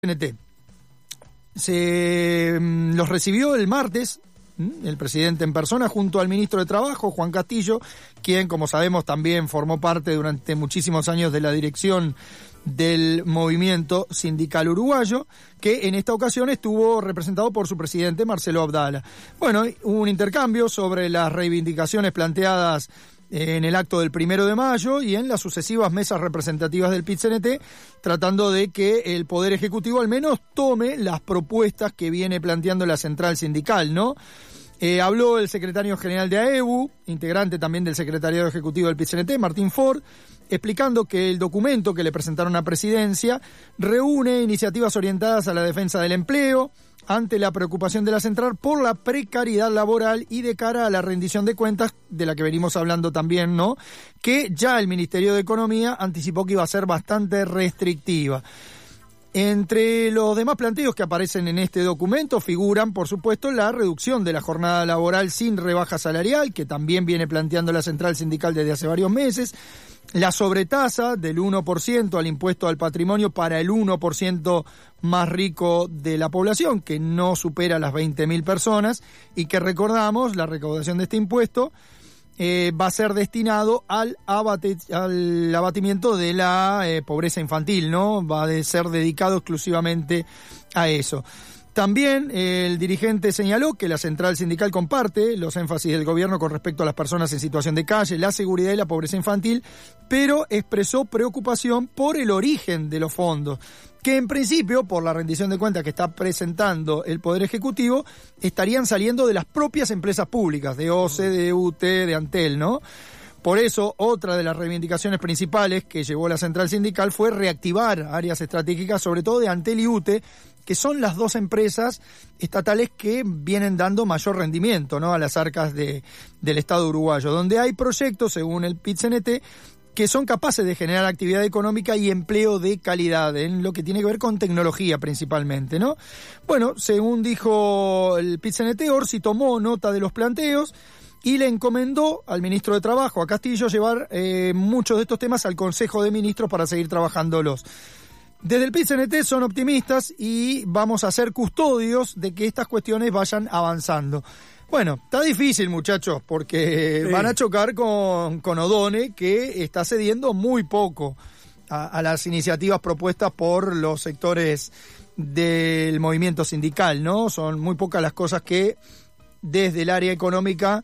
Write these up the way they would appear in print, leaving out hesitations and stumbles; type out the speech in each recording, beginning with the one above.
PCNT. Los recibió el martes el presidente en persona junto al ministro de Trabajo, Juan Castillo, quien, como sabemos, también formó parte durante muchísimos años de la dirección del movimiento sindical uruguayo, que en esta ocasión estuvo representado por su presidente, Marcelo Abdala. Bueno, hubo un intercambio sobre las reivindicaciones planteadas en el acto del 1 de mayo y en las sucesivas mesas representativas del PIT-CNT, tratando de que el Poder Ejecutivo al menos tome las propuestas que viene planteando la central sindical, ¿no? Habló el secretario general de AEBU, integrante también del secretariado ejecutivo del PIT-CNT, Martín Ford, explicando que el documento que le presentaron a Presidencia reúne iniciativas orientadas a la defensa del empleo, ante la preocupación de la central por la precariedad laboral y de cara a la rendición de cuentas, de la que venimos hablando también, ¿no? Que ya el Ministerio de Economía anticipó que iba a ser bastante restrictiva. Entre los demás planteos que aparecen en este documento figuran, por supuesto, la reducción de la jornada laboral sin rebaja salarial, que también viene planteando la central sindical desde hace varios meses, la sobretasa del 1% al impuesto al patrimonio para el 1% más rico de la población, que no supera las 20.000 personas, y que recordamos, la recaudación de este impuesto va a ser destinado al abatimiento de la pobreza infantil, ¿no? Va a ser dedicado exclusivamente a eso. También el dirigente señaló que la central sindical comparte los énfasis del gobierno con respecto a las personas en situación de calle, la seguridad y la pobreza infantil, pero expresó preocupación por el origen de los fondos, que en principio, por la rendición de cuentas que está presentando el Poder Ejecutivo, estarían saliendo de las propias empresas públicas, de OCE, de UT, de Antel, ¿no? Por eso, otra de las reivindicaciones principales que llevó la central sindical fue reactivar áreas estratégicas, sobre todo de Antel y UTE, que son las dos empresas estatales que vienen dando mayor rendimiento, ¿no?, a las arcas del Estado uruguayo, donde hay proyectos, según el PIT-CNT, que son capaces de generar actividad económica y empleo de calidad, en lo que tiene que ver con tecnología principalmente, ¿no? Bueno, según dijo el PIT-CNT, Orsi tomó nota de los planteos y le encomendó al ministro de Trabajo, a Castillo, llevar muchos de estos temas al Consejo de Ministros para seguir trabajándolos. Desde el PIT-CNT son optimistas y vamos a ser custodios de que estas cuestiones vayan avanzando. Bueno, está difícil, muchachos, porque van a chocar con Odone, que está cediendo muy poco a las iniciativas propuestas por los sectores del movimiento sindical, ¿no? Son muy pocas las cosas que desde el área económica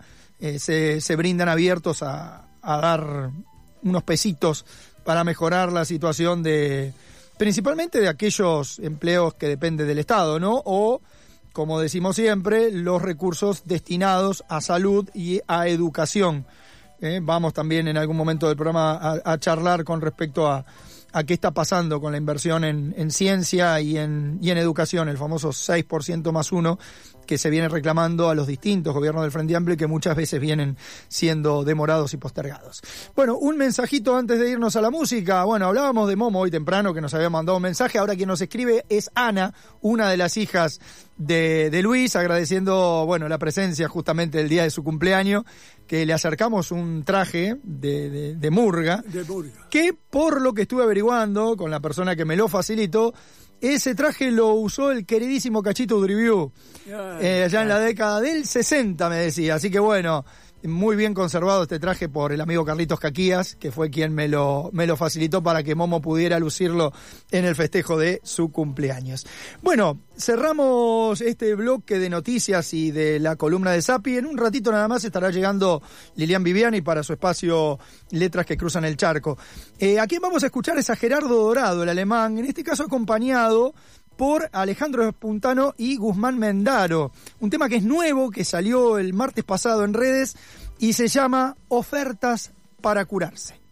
se brindan abiertos a dar unos pesitos para mejorar la situación principalmente de aquellos empleos que dependen del Estado, ¿no? O, como decimos siempre, los recursos destinados a salud y a educación. Vamos también en algún momento del programa a charlar con respecto a qué está pasando con la inversión en ciencia y en educación, el famoso 6% más 1 que se viene reclamando a los distintos gobiernos del Frente Amplio y que muchas veces vienen siendo demorados y postergados. Bueno, un mensajito antes de irnos a la música. Bueno, hablábamos de Momo hoy temprano, que nos había mandado un mensaje. Ahora quien nos escribe es Ana, una de las hijas de Luis, agradeciendo, bueno, la presencia justamente el día de su cumpleaños, que le acercamos un traje de murga, que por lo que estuve averiguando con la persona que me lo facilitó, ese traje lo usó el queridísimo Cachito Udriviu, allá en la década del 60, me decía. Así que bueno, muy bien conservado este traje por el amigo Carlitos Caquías, que fue quien me lo facilitó para que Momo pudiera lucirlo en el festejo de su cumpleaños. Bueno, cerramos este bloque de noticias y de la columna de Sapi. En un ratito nada más estará llegando Lilian Viviani para su espacio Letras que cruzan el charco. ¿A quién vamos a escuchar? Es a Gerardo Dorado, el alemán, en este caso acompañado por Alejandro Spuntano y Guzmán Mendaro. Un tema que es nuevo, que salió el martes pasado en redes y se llama Ofertas para curarse.